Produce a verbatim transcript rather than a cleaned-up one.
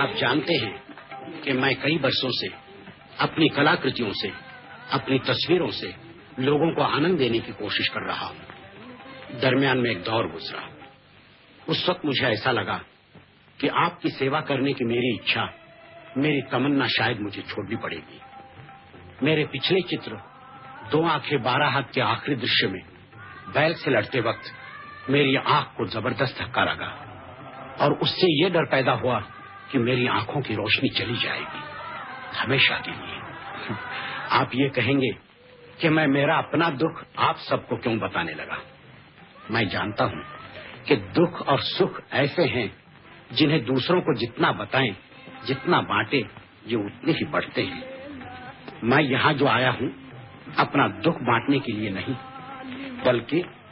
आप जानते हैं कि मैं कई वर्षों से अपनी कलाकृतियों से, अपनी तस्वीरों से लोगों को आनंद देने की कोशिश कर रहा हूं। दरमियान में एक दौर गुजरा। उस वक्त मुझे ऐसा लगा कि आपकी सेवा करने की मेरी इच्छा, मेरी तमन्ना शायद मुझे छोड़नी पड़ेगी। मेरे पिछले चित्र दो आंखें बारह हाथ के आखिरी दृश्य में बैल से लड़ते वक्त मेरी आंख को जबरदस्त धक्का लगा और उससे ये डर पैदा हुआ कि मेरी आंखों की रोशनी चली जाएगी हमेशा के लिए। आप ये कहेंगे कि मैं मेरा अपना दुख आप सबको क्यों बताने लगा। मैं जानता हूं कि दुख और सुख ऐसे हैं जिन्हें दूसरों को जितना बताएं, जितना बांटे, ये उतने ही बढ़ते हैं। मैं यहां जो आया हूं अपना दुख बांटने के लिए नहीं, बल्कि